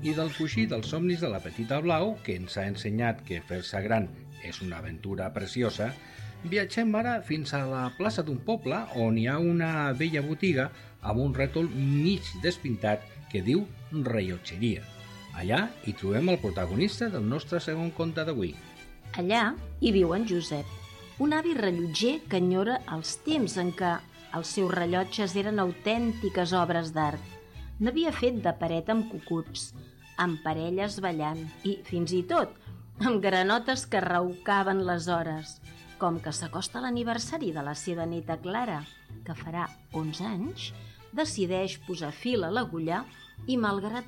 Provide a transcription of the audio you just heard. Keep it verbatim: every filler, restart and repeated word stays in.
i del coixí dels somnis de la petita Blau, que ens ha ensenyat que fer-se gran és una aventura preciosa, viatgem ara fins a la plaça d'un poble on hi ha una vella botiga amb un rètol mig despintat que diu rellotgeria. Allà hi trobem el protagonista del nostre segon conte d'avui. Allà hi viu en Josep, un avi rellotger que enyora els temps en què els seus rellotges eren autèntiques obres d'art. N'havia fet de paret amb cucuts, amb parelles ballant i, fins i tot, amb granotes que raucaven les hores. Com que s'acosta l'aniversari de la seva neta Clara, que farà onze anys, decideix posar fil a l'agulla i, malgrat